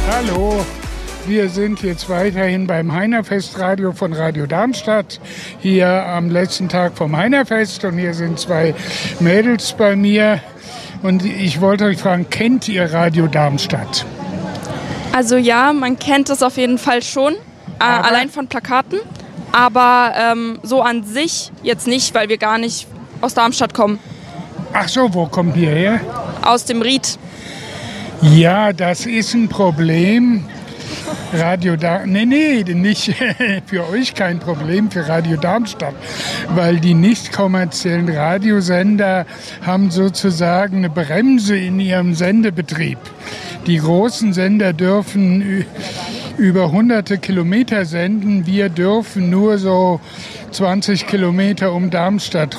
Hallo, wir sind jetzt weiterhin beim Heinerfestradio von Radio Darmstadt, hier am letzten Tag vom Heinerfest, und hier sind zwei Mädels bei mir und ich wollte euch fragen, kennt ihr Radio Darmstadt? Also ja, man kennt es auf jeden Fall schon, allein von Plakaten, aber so an sich jetzt nicht, weil wir gar nicht aus Darmstadt kommen. Ach so, wo kommt ihr her? Aus dem Ried. Ja, das ist ein Problem. Nicht für euch kein Problem, für Radio Darmstadt, weil die nicht kommerziellen Radiosender haben sozusagen eine Bremse in ihrem Sendebetrieb. Die großen Sender dürfen über hunderte Kilometer senden, wir dürfen nur so 20 Kilometer um Darmstadt